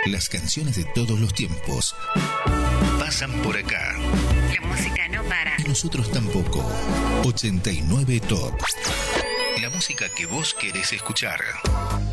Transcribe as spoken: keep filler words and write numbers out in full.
Las canciones de todos los tiempos pasan por acá. La música no para. Y nosotros tampoco. ochenta y nueve Top. La música que vos querés escuchar.